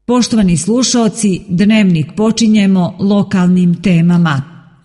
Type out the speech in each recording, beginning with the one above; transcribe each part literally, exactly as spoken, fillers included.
Poštovani slušaoci, dnevnik počinjemo lokalnim temama.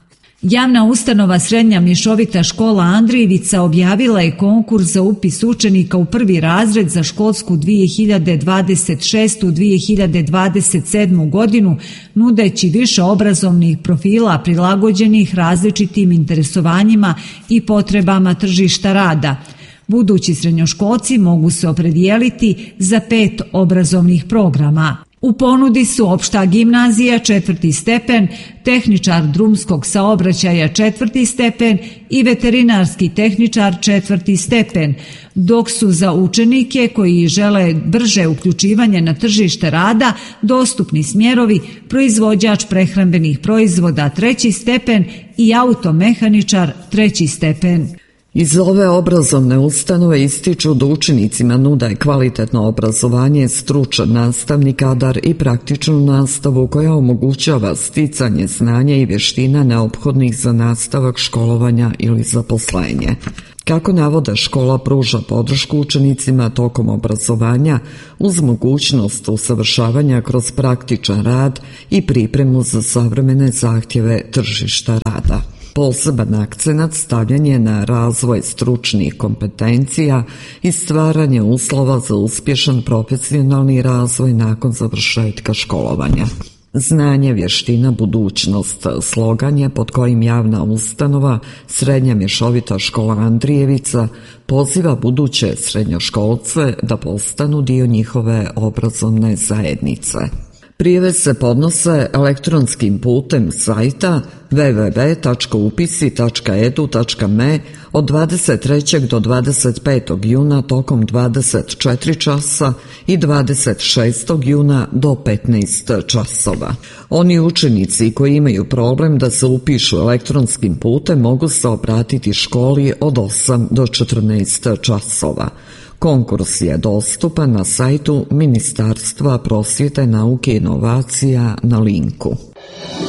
Javna ustanova Srednja mješovita škola Andrijevica objavila je konkurs za upis učenika u prvi razred za školsku dvije hiljade dvadeset šeste dvije hiljade dvadeset sedme. godinu, nudeći više obrazovnih profila prilagođenih različitim interesovanjima i potrebama tržišta rada. Budući srednjoškolci mogu se opredijeliti za pet obrazovnih programa. U ponudi su opšta gimnazija četvrti stepen, tehničar drumskog saobraćaja četvrti stepen i veterinarski tehničar četvrti stepen, dok su za učenike koji žele brže uključivanje na tržište rada dostupni smjerovi proizvođač prehrambenih proizvoda treći stepen i automehaničar treći stepen. Iz ove obrazovne ustanove ističu da učenicima nude kvalitetno obrazovanje, stručan nastavni kadar i praktičnu nastavu koja omogućava sticanje znanja i vještina neophodnih za nastavak školovanja ili zaposlenje. Kako navode, škola pruža podršku učenicima tokom obrazovanja uz mogućnost usavršavanja kroz praktičan rad i pripremu za savremene zahtjeve tržišta rada. Poseban akcenat stavljen je na razvoj stručnih kompetencija i stvaranje uslova za uspješan profesionalni razvoj nakon završetka školovanja. Znanje, vještina, budućnost, slogan je pod kojim javna ustanova Srednja mješovita škola Andrijevica poziva buduće srednjoškolce da postanu dio njihove obrazovne zajednice. Prijave se podnose elektronskim putem sajta w w w tačka upisi tačka e d u tačka m e od dvadeset trećeg do dvadeset petog juna tokom dvadeset četiri časa i dvadeset šestog juna do petnaest časova. Oni učenici koji imaju problem da se upišu elektronskim putem mogu se obratiti školi od osam do četrnaest časova. Konkurs je dostupan na sajtu Ministarstva prosvjete, nauke i inovacija na linku.